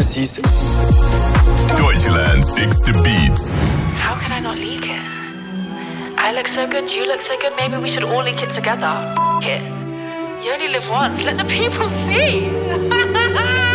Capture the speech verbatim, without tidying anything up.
precies. Deutschland's biggest beats. How could I not leak it? I look so good, you look so good, maybe we should all leak it together. F it. You only live once, let the people see.